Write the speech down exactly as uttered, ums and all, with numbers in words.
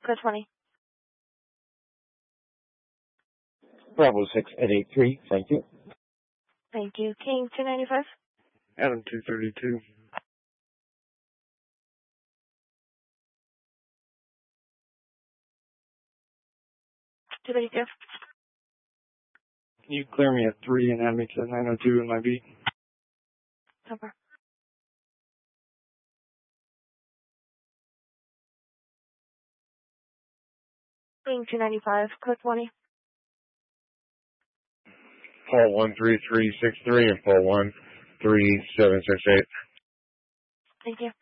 Code twenty. Bravo six at eight three, thank you. Thank you. King two ninety-five. Adam two thirty-two. two thirty-two. Can you clear me at three and add me to nine oh two in my beat? Number. King two ninety-five. Code twenty. Paul one three three six three and Paul one three seven six eight. Thank you.